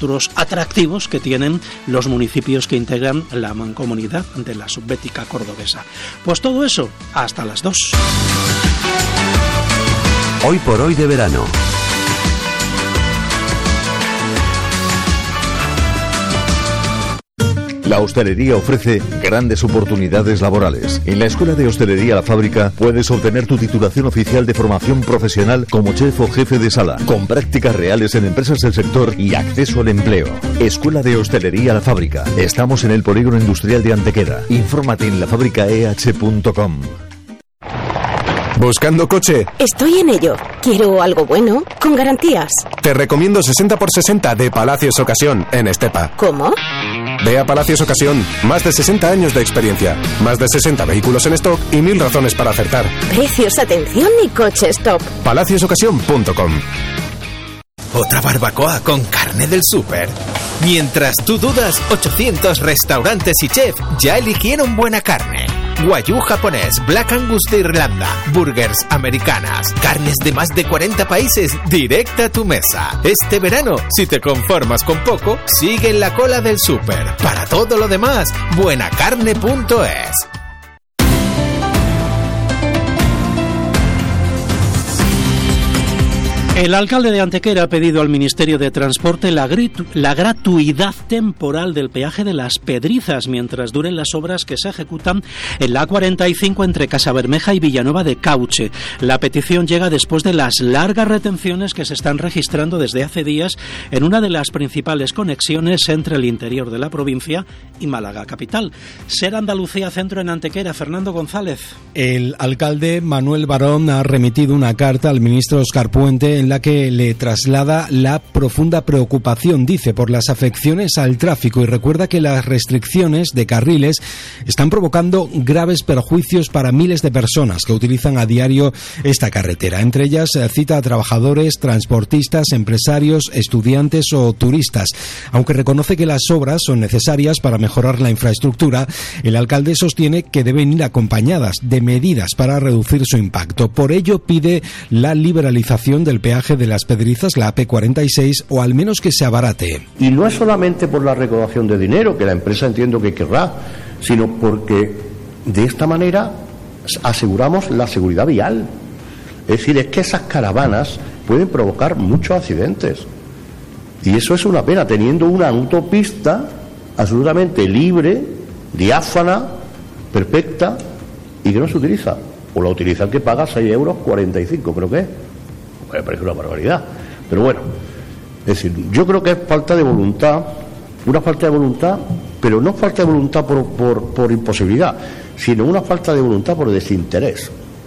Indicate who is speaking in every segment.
Speaker 1: otros atractivos que tienen los municipios que integran la mancomunidad de la Subbética cordobesa. Pues todo eso hasta las 2.
Speaker 2: Hoy por hoy de verano.
Speaker 3: La hostelería ofrece grandes oportunidades laborales. En la Escuela de Hostelería La Fábrica puedes obtener tu titulación oficial de formación profesional como chef o jefe de sala, con prácticas reales en empresas del sector y acceso al empleo. Escuela de Hostelería La Fábrica. Estamos en el Polígono Industrial de Antequera. Infórmate en lafabricaeh.com.
Speaker 4: ¿Buscando coche?
Speaker 5: Estoy en ello. Quiero algo bueno, con garantías.
Speaker 4: Te recomiendo 60x60 de Palacios Ocasión, en Estepa.
Speaker 5: ¿Cómo?
Speaker 4: Ve a Palacios Ocasión. Más de 60 años de experiencia. Más de 60 vehículos en stock y 1000 razones para acertar.
Speaker 5: Precios, atención y coches top.
Speaker 4: PalaciosOcasión.com.
Speaker 6: ¿Otra barbacoa con carne del súper? Mientras tú dudas, 800 restaurantes y chef ya eligieron buena carne. Wagyu japonés, Black Angus de Irlanda, burgers americanas, carnes de más de 40 países, directa a tu mesa. Este verano, si te conformas con poco, sigue en la cola del súper. Para todo lo demás, buenacarne.es.
Speaker 1: El alcalde de Antequera ha pedido al Ministerio de Transporte la gratuidad temporal del peaje de Las Pedrizas mientras duren las obras que se ejecutan en la A45 entre Casabermeja y Villanueva de Cauche. La petición llega después de las largas retenciones que se están registrando desde hace días en una de las principales conexiones entre el interior de la provincia y Málaga capital. Ser Andalucía Centro en Antequera, Fernando González.
Speaker 7: El alcalde Manuel Barón ha remitido una carta al ministro Óscar Puente en la que le traslada la profunda preocupación, dice, por las afecciones al tráfico y recuerda que las restricciones de carriles están provocando graves perjuicios para miles de personas que utilizan a diario esta carretera. Entre ellas cita a trabajadores, transportistas, empresarios, estudiantes o turistas. Aunque reconoce que las obras son necesarias para mejorar la infraestructura, el alcalde sostiene que deben ir acompañadas de medidas para reducir su impacto. Por ello pide la liberalización del peaje de Las Pedrizas, la AP46, o al menos que se abarate.
Speaker 8: Y no es solamente por la recaudación de dinero, que la empresa entiendo que querrá, sino porque de esta manera aseguramos la seguridad vial. Es decir, es que esas caravanas pueden provocar muchos accidentes. Y eso es una pena, teniendo una autopista absolutamente libre, diáfana, perfecta, y que no se utiliza. O la utiliza el que paga 6,45 €, creo que es. Me parece una barbaridad, pero bueno, es decir, yo creo que es falta de voluntad, una falta de voluntad, pero no falta de voluntad por imposibilidad, sino una falta de voluntad por desinterés.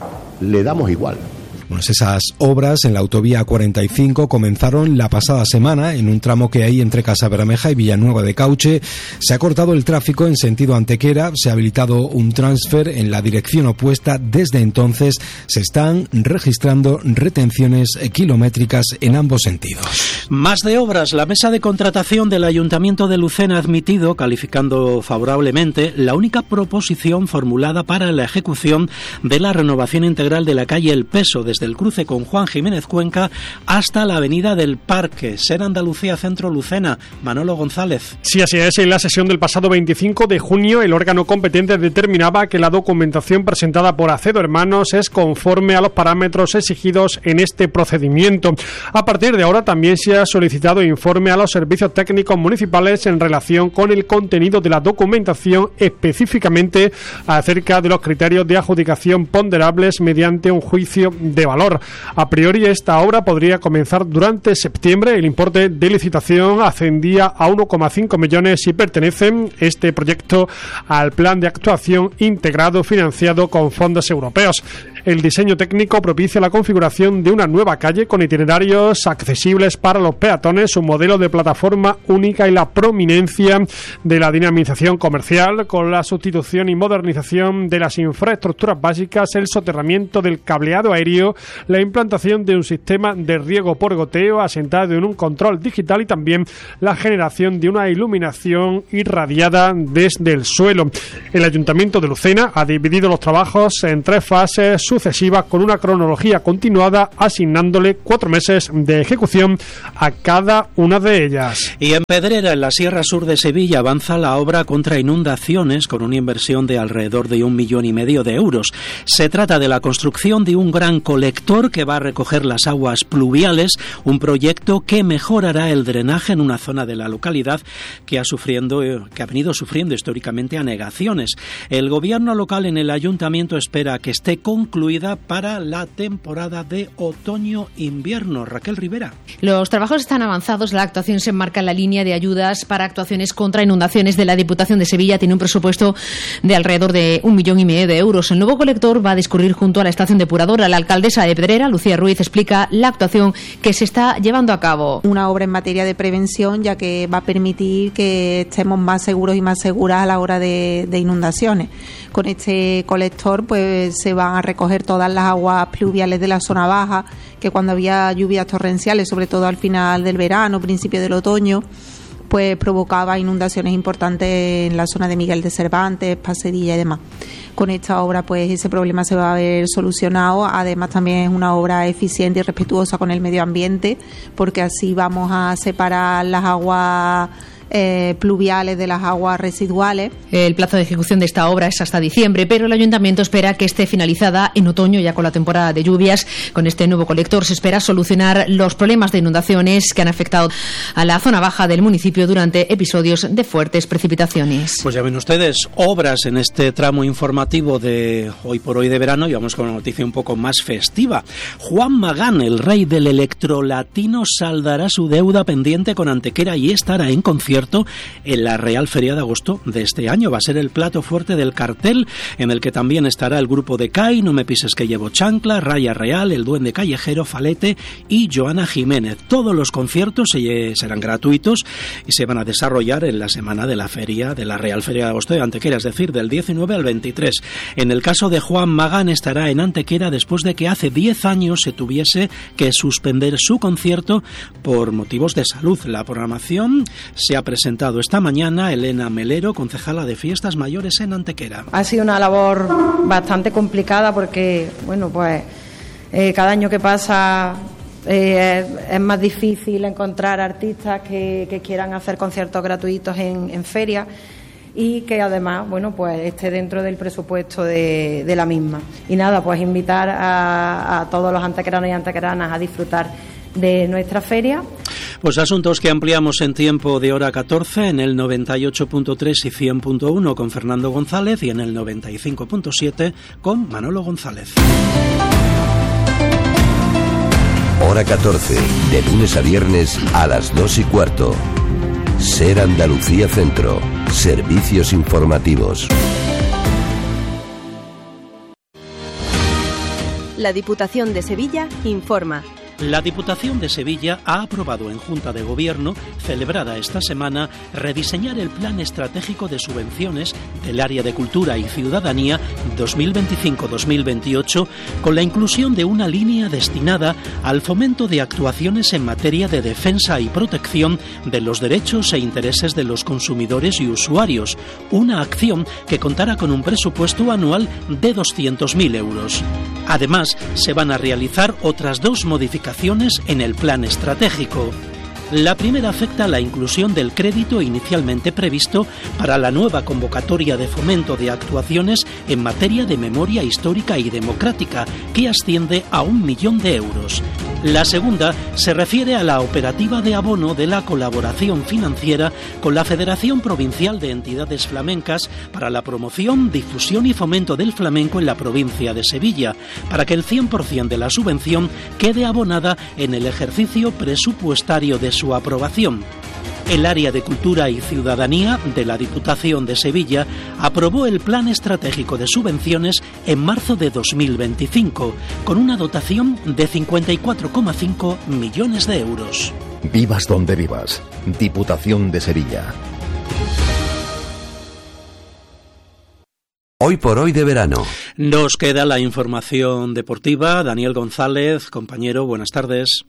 Speaker 8: Le damos igual.
Speaker 7: Bueno, esas obras en la autovía 45 comenzaron la pasada semana en un tramo que hay entre Casabermeja y Villanueva de Cauche. Se ha cortado el tráfico en sentido Antequera, se ha habilitado un transfer en la dirección opuesta. Desde entonces se están registrando retenciones kilométricas en ambos sentidos.
Speaker 1: Más de obras. La mesa de contratación del Ayuntamiento de Lucena ha admitido, calificando favorablemente, la única proposición formulada para la ejecución de la renovación integral de la calle El Peso, desde el cruce con Juan Jiménez Cuenca hasta la avenida del Parque. Ser Andalucía Centro Lucena. Manolo González.
Speaker 9: Sí, así es. En la sesión del pasado 25 de junio, el órgano competente determinaba que la documentación presentada por Acedo Hermanos es conforme a los parámetros exigidos en este procedimiento. A partir de ahora también se ha solicitado informe a los servicios técnicos municipales en relación con el contenido de la documentación, específicamente acerca de los criterios de adjudicación ponderables mediante un juicio de valor. A priori, esta obra podría comenzar durante septiembre. El importe de licitación ascendía a 1,5 millones y pertenece este proyecto al plan de actuación integrado financiado con fondos europeos. El diseño técnico propicia la configuración de una nueva calle con itinerarios accesibles para los peatones, un modelo de plataforma única y la prominencia de la dinamización comercial con la sustitución y modernización de las infraestructuras básicas, el soterramiento del cableado aéreo, la implantación de un sistema de riego por goteo asentado en un control digital y también la generación de una iluminación irradiada desde el suelo. El Ayuntamiento de Lucena ha dividido los trabajos en 3 fases sucesivas con una cronología continuada, asignándole 4 meses de ejecución a cada una de ellas.
Speaker 1: Y en Pedrera, en la Sierra Sur de Sevilla, avanza la obra contra inundaciones con una inversión de alrededor de 1,5 millones de euros. Se trata de la construcción de un gran colector que va a recoger las aguas pluviales, un proyecto que mejorará el drenaje en una zona de la localidad que ha venido sufriendo históricamente anegaciones. El gobierno local en el ayuntamiento espera que esté concluida para la temporada de otoño-invierno. Raquel Rivera.
Speaker 10: Los trabajos están avanzados. La actuación se enmarca en la línea de ayudas para actuaciones contra inundaciones de la Diputación de Sevilla. Tiene un presupuesto de alrededor de 1,5 millones de euros. El nuevo colector va a discurrir junto a la estación depuradora. La alcaldesa de Pedrera, Lucía Ruiz, explica la actuación que se está llevando a cabo.
Speaker 11: Una obra en materia de prevención, ya que va a permitir que estemos más seguros y más seguras a la hora de inundaciones. Con este colector pues se van a recoger todas las aguas pluviales de la zona baja, que cuando había lluvias torrenciales, sobre todo al final del verano, principio del otoño, pues provocaba inundaciones importantes en la zona de Miguel de Cervantes, Pasedilla y demás. Con esta obra pues ese problema se va a ver solucionado. Además también es una obra eficiente y respetuosa con el medio ambiente, porque así vamos a separar las aguas pluviales de las aguas residuales.
Speaker 10: El plazo de ejecución de esta obra es hasta diciembre, pero el ayuntamiento espera que esté finalizada en otoño, ya con la temporada de lluvias. Con este nuevo colector se espera solucionar los problemas de inundaciones que han afectado a la zona baja del municipio durante episodios de fuertes precipitaciones.
Speaker 1: Pues ya ven ustedes, obras en este tramo informativo de Hoy por Hoy de verano, y vamos con una noticia un poco más festiva. Juan Magán, el rey del electrolatino, saldará su deuda pendiente con Antequera y estará en concierto en la Real Feria de agosto de este año. Va a ser el plato fuerte del cartel, en el que también estará el grupo de CAI, No me pises que llevo chancla, Raya Real, El Duende Callejero, Falete y Joana Jiménez. Todos los conciertos serán gratuitos y se van a desarrollar en la semana de la feria, de la Real Feria de agosto de Antequera, es decir, del 19 al 23. En el caso de Juan Magán, estará en Antequera después de que hace 10 años se tuviese que suspender su concierto por motivos de salud. La programación se ha presentado esta mañana Elena Melero, concejala de Fiestas Mayores en Antequera.
Speaker 12: Ha sido una labor bastante complicada porque, bueno, pues cada año que pasa es más difícil encontrar artistas que quieran hacer conciertos gratuitos en feria y que además, bueno, pues esté dentro del presupuesto de la misma. Y nada, pues invitar a todos los antequeranos y antequeranas a disfrutar de nuestra feria.
Speaker 1: Pues asuntos que ampliamos en tiempo de hora 14 en el 98.3 y 100.1 con Fernando González y en el 95.7 con Manolo González.
Speaker 2: Hora 14, de lunes a viernes a las 2:15. Ser Andalucía Centro. Servicios informativos.
Speaker 13: La Diputación de Sevilla informa.
Speaker 1: La Diputación de Sevilla ha aprobado en Junta de Gobierno, celebrada esta semana, rediseñar el Plan Estratégico de Subvenciones del Área de Cultura y Ciudadanía 2025-2028, con la inclusión de una línea destinada al fomento de actuaciones en materia de defensa y protección de los derechos e intereses de los consumidores y usuarios, una acción que contará con un presupuesto anual de 200.000 euros. Además, se van a realizar otras 2 modificaciones en el plan estratégico. La primera afecta a la inclusión del crédito inicialmente previsto para la nueva convocatoria de fomento de actuaciones en materia de memoria histórica y democrática, que asciende a 1 millón de euros. La segunda se refiere a la operativa de abono de la colaboración financiera con la Federación Provincial de Entidades Flamencas para la promoción, difusión y fomento del flamenco en la provincia de Sevilla, para que el 100% de la subvención quede abonada en el ejercicio presupuestario de su aprobación. El Área de Cultura y Ciudadanía de la Diputación de Sevilla aprobó el Plan Estratégico de Subvenciones en marzo de 2025, con una dotación de 54,5 millones de euros.
Speaker 3: Vivas donde vivas. Diputación de Sevilla.
Speaker 2: Hoy por Hoy de verano.
Speaker 1: Nos queda la información deportiva. Daniel González, compañero, buenas tardes.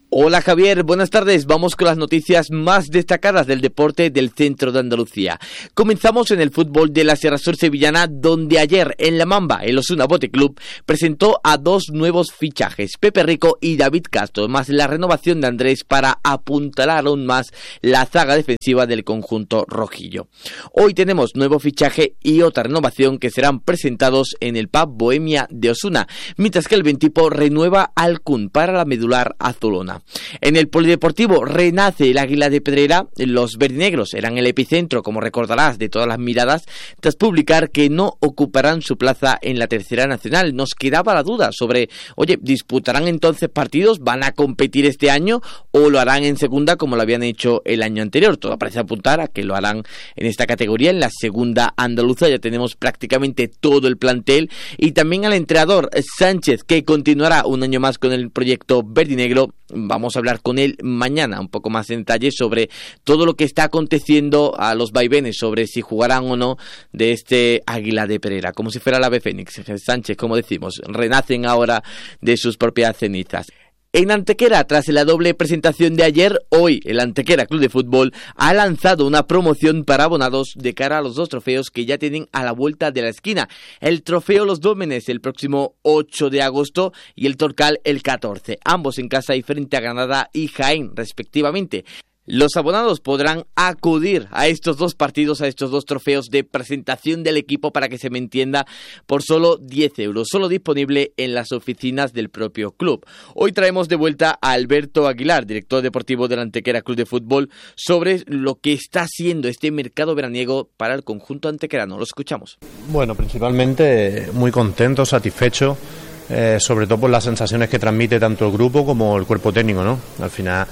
Speaker 14: Hola Javier, buenas tardes. Vamos con las noticias más destacadas del deporte del centro de Andalucía. Comenzamos en el fútbol de la Sierra Sur sevillana, donde ayer en La Mamba, el Osuna Bote Club presentó a dos nuevos fichajes, Pepe Rico y David Castro, más la renovación de Andrés para apuntalar aún más la zaga defensiva del conjunto rojillo. Hoy tenemos nuevo fichaje y otra renovación que serán presentados en el pub Bohemia de Osuna, mientras que el Ventipo renueva al Kun para la medular azulona. En el polideportivo renace el Águila de Pedrera. Los verdinegros eran el epicentro, como recordarás, de todas las miradas tras publicar que no ocuparán su plaza en la tercera nacional. Nos quedaba la duda sobre, ¿disputarán entonces partidos? ¿Van a competir este año o lo harán en segunda como lo habían hecho el año anterior? Todo parece apuntar a que lo harán en esta categoría, en la segunda andaluza. Ya tenemos prácticamente todo el plantel y también al entrenador Sánchez, que continuará un año más con el proyecto verdinegro. Vamos a hablar con él mañana un poco más en detalle sobre todo lo que está aconteciendo, a los vaivenes sobre si jugarán o no de este Águila de Pereira, como si fuera el ave fénix. Sánchez, como decimos, renacen ahora de sus propias cenizas. En Antequera, tras la doble presentación de ayer, hoy el Antequera Club de Fútbol ha lanzado una promoción para abonados de cara a los dos trofeos que ya tienen a la vuelta de la esquina. El trofeo Los Dómenes el próximo 8 de agosto y el Torcal el 14, ambos en casa y frente a Granada y Jaén respectivamente. Los abonados podrán acudir a estos dos partidos, a estos dos trofeos de presentación del equipo, para que se me entienda, por solo 10 euros, solo disponible en las oficinas del propio club. Hoy traemos de vuelta a Alberto Aguilar, director deportivo del Antequera Club de Fútbol, sobre lo que está haciendo este mercado veraniego para el conjunto antequerano. Lo escuchamos.
Speaker 15: Bueno, principalmente muy contento, satisfecho, sobre todo por las sensaciones que transmite tanto el grupo como el cuerpo técnico, ¿no? Al final...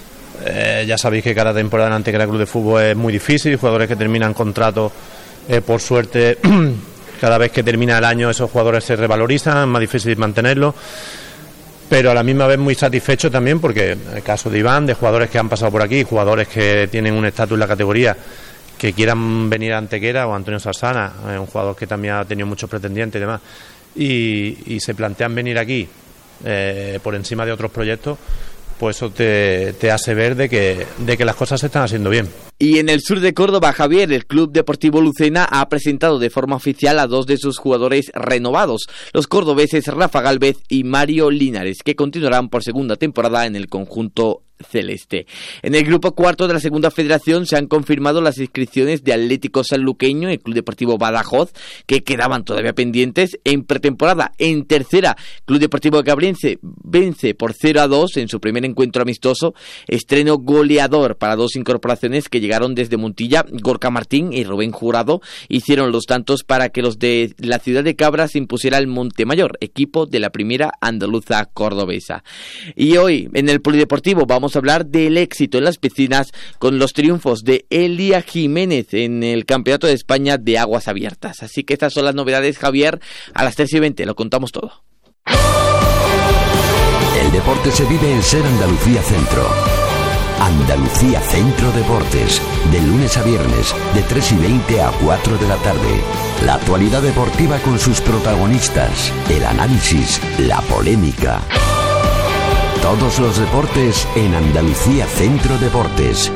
Speaker 15: ya sabéis que cada temporada en Antequera Club de Fútbol es muy difícil y jugadores que terminan contratos, por suerte, cada vez que termina el año esos jugadores se revalorizan, es más difícil mantenerlos, pero a la misma vez muy satisfecho también porque el caso de Iván, de jugadores que han pasado por aquí, jugadores que tienen un estatus en la categoría, que quieran venir a Antequera, o Antonio Sarsana, un jugador que también ha tenido muchos pretendientes y demás, y se plantean venir aquí por encima de otros proyectos, pues eso te hace ver de que las cosas se están haciendo bien.
Speaker 14: Y en el sur de Córdoba, Javier, el Club Deportivo Lucena ha presentado de forma oficial a dos de sus jugadores renovados, los cordobeses Rafa Gálvez y Mario Linares, que continuarán por segunda temporada en el conjunto celeste. En el grupo cuarto de la segunda federación se han confirmado las inscripciones de Atlético Sanluqueño y Club Deportivo Badajoz, que quedaban todavía pendientes. En pretemporada, en tercera, Club Deportivo Gabriense vence por 0-2 en su primer encuentro amistoso, estreno goleador para dos incorporaciones que llegaron desde Montilla. Gorka Martín y Rubén Jurado hicieron los tantos para que los de la ciudad de Cabra se impusiera el Montemayor, equipo de la primera andaluza cordobesa. Y hoy en el polideportivo vamos a hablar del éxito en las piscinas con los triunfos de Elia Jiménez en el Campeonato de España de Aguas Abiertas. Así que estas son las novedades, Javier. A las 3:20 lo contamos todo.
Speaker 2: El deporte se vive en Ser Andalucía Centro. Andalucía Centro Deportes, de lunes a viernes, de 3:20 a 4 de la tarde. La actualidad deportiva con sus protagonistas, el análisis, la polémica. Todos los deportes en Andalucía Centro Deportes.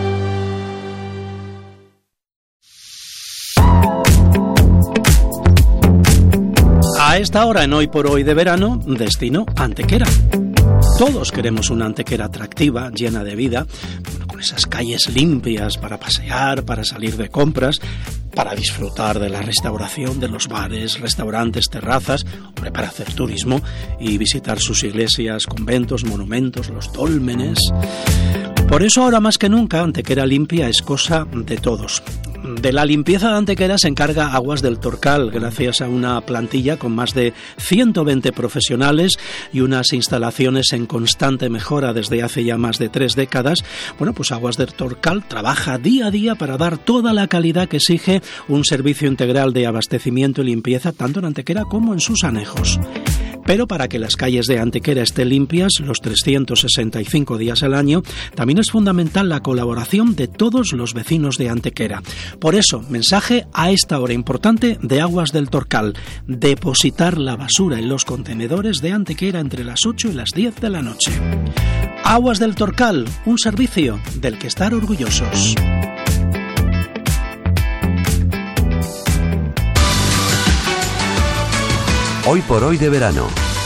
Speaker 1: A esta hora en Hoy por Hoy de verano, destino Antequera. Todos queremos una Antequera atractiva, llena de vida, con esas calles limpias para pasear, para salir de compras, para disfrutar de la restauración de los bares, restaurantes, terrazas, para hacer turismo y visitar sus iglesias, conventos, monumentos, los dólmenes. Por eso ahora más que nunca Antequera limpia es cosa de todos. De la limpieza de Antequera se encarga Aguas del Torcal, gracias a una plantilla con más de 120 profesionales y unas instalaciones en constante mejora desde hace ya más de 3 décadas. Bueno, pues Aguas del Torcal trabaja día a día para dar toda la calidad que exige un servicio integral de abastecimiento y limpieza tanto en Antequera como en sus anejos. Pero para que las calles de Antequera estén limpias los 365 días al año, también es fundamental la colaboración de todos los vecinos de Antequera. Por eso, mensaje a esta hora importante de Aguas del Torcal: depositar la basura en los contenedores de Antequera entre las 8 y las 10 de la noche. Aguas del Torcal, un servicio del que estar orgullosos.
Speaker 2: Hoy por hoy de verano.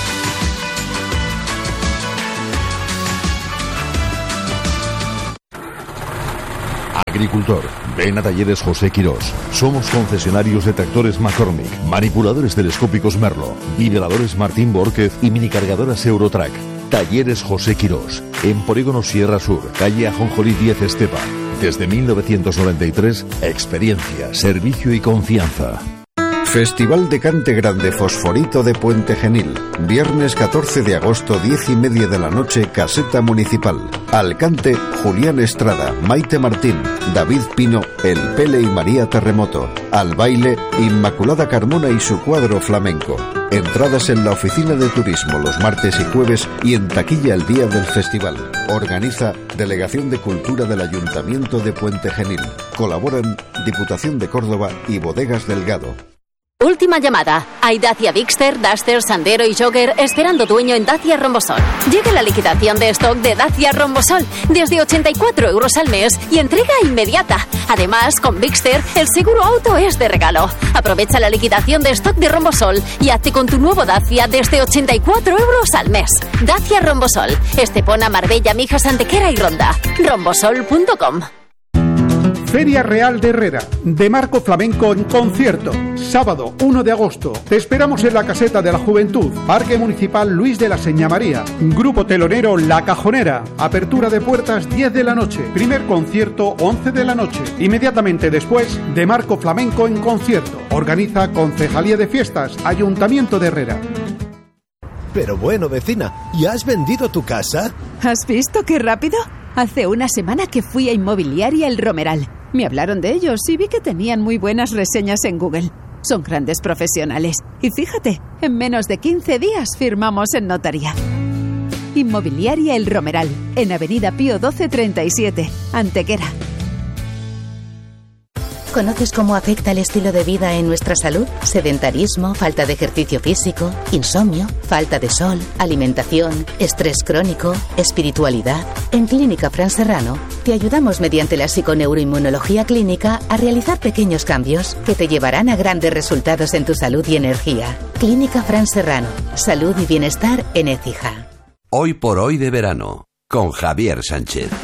Speaker 3: Agricultor, ven a Talleres José Quirós. Somos concesionarios de tractores McCormick, manipuladores telescópicos Merlo, niveladores Martín Borquez y minicargadoras Eurotrack. Talleres José Quirós, en Polígono Sierra Sur, calle Ajonjolí 10 Estepa. Desde 1993, experiencia, servicio y confianza.
Speaker 16: Festival de Cante Grande Fosforito de Puente Genil. Viernes 14 de agosto, 10:30 de la noche, Caseta Municipal. Al cante, Julián Estrada, Maite Martín, David Pino, El Pele y María Terremoto. Al baile, Inmaculada Carmona y su cuadro flamenco. Entradas en la oficina de turismo los martes y jueves y en taquilla el día del festival. Organiza Delegación de Cultura del Ayuntamiento de Puente Genil. Colaboran Diputación de Córdoba y Bodegas Delgado.
Speaker 17: Última llamada. Hay Dacia Bigster, Duster, Sandero y Jogger esperando dueño en Dacia Rombosol. Llega la liquidación de stock de Dacia Rombosol desde 84 € al mes y entrega inmediata. Además, con Bigster, el seguro auto es de regalo. Aprovecha la liquidación de stock de Rombosol y hazte con tu nuevo Dacia desde 84 € al mes. Dacia Rombosol. Estepona, Marbella, Mijas, Antequera y Ronda. Rombosol.com.
Speaker 18: Feria Real de Herrera, de Marco Flamenco en concierto. Sábado 1 de agosto. Te esperamos en la Caseta de la Juventud, Parque Municipal Luis de la Seña María. Grupo telonero La Cajonera. Apertura de puertas 10 de la noche. Primer concierto 11 de la noche. Inmediatamente después, de Marco Flamenco en concierto. Organiza Concejalía de Fiestas, Ayuntamiento de Herrera.
Speaker 19: Pero bueno, vecina, ¿ya has vendido tu casa?
Speaker 20: ¿Has visto qué rápido? Hace una semana que fui a Inmobiliaria El Romeral. Me hablaron de ellos y vi que tenían muy buenas reseñas en Google. Son grandes profesionales. Y fíjate, en menos de 15 días firmamos en notaría. Inmobiliaria El Romeral, en Avenida Pío 1237, Antequera.
Speaker 21: ¿Conoces cómo afecta el estilo de vida en nuestra salud? Sedentarismo, falta de ejercicio físico, insomnio, falta de sol, alimentación, estrés crónico, espiritualidad. En Clínica Fran Serrano te ayudamos mediante la psiconeuroinmunología clínica a realizar pequeños cambios que te llevarán a grandes resultados en tu salud y energía. Clínica Fran Serrano, salud y bienestar en Écija.
Speaker 2: Hoy por hoy de verano, con Javier Sánchez.